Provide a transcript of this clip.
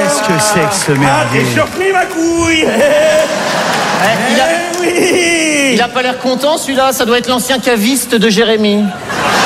Qu'est-ce que c'est que ce merdier? T'es surpris, ma couille? Il a pas l'air content, celui-là. Ça doit être l'ancien caviste de Jérémy.